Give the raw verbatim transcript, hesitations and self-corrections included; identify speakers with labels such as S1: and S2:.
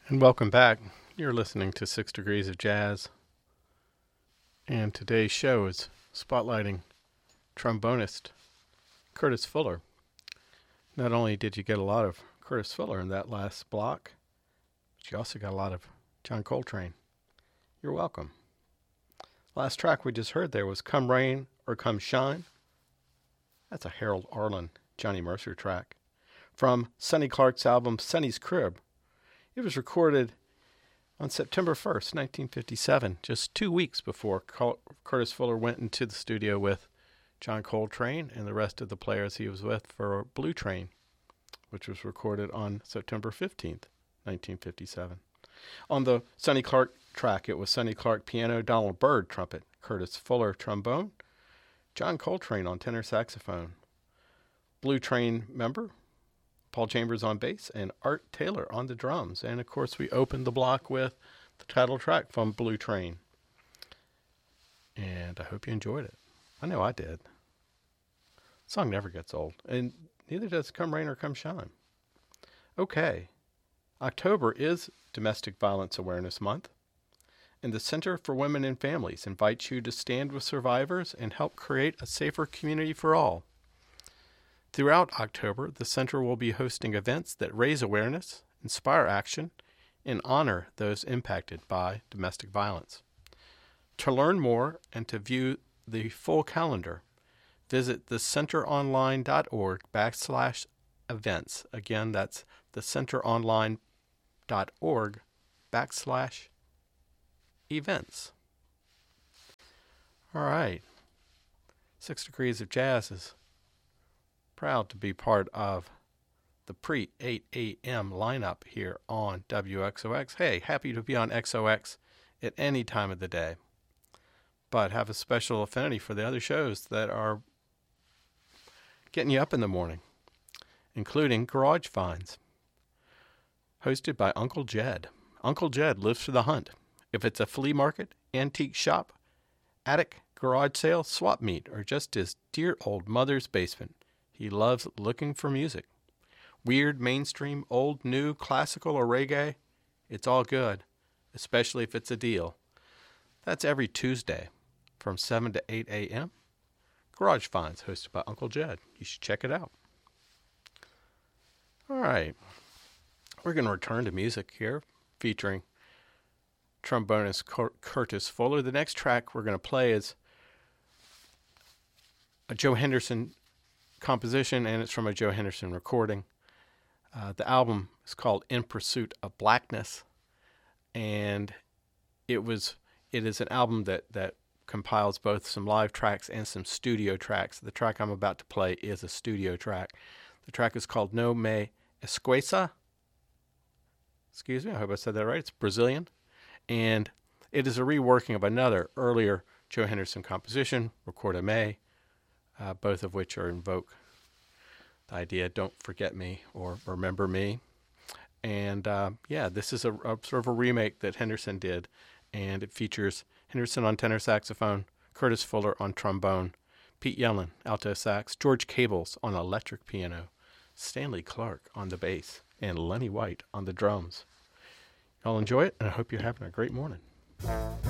S1: And welcome back. You're listening to Six Degrees of Jazz. And today's show is spotlighting trombonist Curtis Fuller. Not only did you get a lot of Curtis Fuller in that last block, but you also got a lot of John Coltrane. You're welcome. Last track we just heard there was Come Rain or Come Shine. That's a Harold Arlen, Johnny Mercer track from Sonny Clark's album Sonny's Crib. It was recorded on September first, nineteen fifty-seven, just two weeks before Col- Curtis Fuller went into the studio with John Coltrane and the rest of the players he was with for Blue Train, which was recorded on September fifteenth, nineteen fifty-seven. On the Sonny Clark track, it was Sonny Clark piano, Donald Byrd trumpet, Curtis Fuller trombone, John Coltrane on tenor saxophone, Blue Train member Paul Chambers on bass, and Art Taylor on the drums. And, of course, we opened the block with the title track from Blue Train. And I hope you enjoyed it. I know I did. The song never gets old, and neither does Come Rain or Come Shine. Okay, October is Domestic Violence Awareness Month, and the Center for Women and Families invites you to stand with survivors and help create a safer community for all. Throughout October, the Center will be hosting events that raise awareness, inspire action, and honor those impacted by domestic violence. To learn more and to view the full calendar, visit thecenteronline.org backslash events. Again, that's thecenteronline.org backslash events. All right. Six Degrees of Jazz is proud to be part of the pre eight a.m. lineup here on W X O X. Hey, happy to be on X O X at any time of the day, but have a special affinity for the other shows that are getting you up in the morning, including Garage Finds, hosted by Uncle Jed. Uncle Jed lives for the hunt. If it's a flea market, antique shop, attic, garage sale, swap meet, or just his dear old mother's basement, he loves looking for music. Weird, mainstream, old, new, classical, or reggae, it's all good, especially if it's a deal. That's every Tuesday from seven to eight a.m. Garage Finds, hosted by Uncle Jed. You should check it out. All right. We're going to return to music here, featuring trombonist Cur- Curtis Fuller. The next track we're going to play is a Joe Henderson composition, and it's from a Joe Henderson recording. Uh, the album is called In Pursuit of Blackness, and it was it is an album that that compiles both some live tracks and some studio tracks. The track I'm about to play is a studio track. The track is called No Me Esqueça. Excuse me, I hope I said that right. It's Brazilian, and it is a reworking of another earlier Joe Henderson composition, Recorda Me, Uh, both of which are invoke the idea, don't forget me or remember me. And uh, yeah, this is a, a sort of a remake that Henderson did, and it features Henderson on tenor saxophone, Curtis Fuller on trombone, Pete Yellen, alto sax, George Cables on electric piano, Stanley Clarke on the bass, and Lenny White on the drums. Y'all enjoy it, and I hope you're having a great morning.